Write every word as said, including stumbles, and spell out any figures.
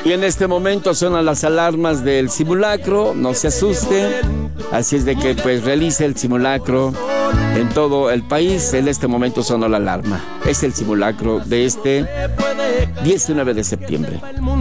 Y en este momento sonan las alarmas del simulacro, no se asuste, así es de que pues realice el simulacro en todo el país. En este momento sonó la alarma, es el simulacro de este diecinueve de septiembre.